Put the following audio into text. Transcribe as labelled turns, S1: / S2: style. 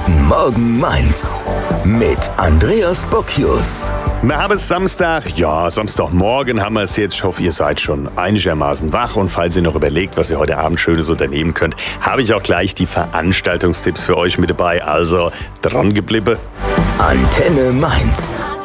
S1: Guten Morgen Mainz mit Andreas Bockius.
S2: Wir haben es Samstag, Samstagmorgen haben wir es jetzt. Ich hoffe, ihr seid schon einigermaßen wach. Und falls ihr noch überlegt, was ihr heute Abend Schönes unternehmen könnt, habe ich auch gleich die Veranstaltungstipps für euch mit dabei. Also dran geblieben.
S1: Antenne Mainz.